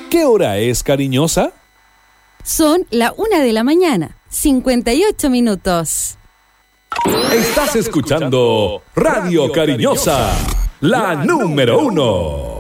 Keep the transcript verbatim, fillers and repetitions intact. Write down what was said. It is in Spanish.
¿Qué hora es, cariñosa? Son la una de la mañana, cincuenta y ocho minutos. Estás escuchando Radio Cariñosa, la número uno.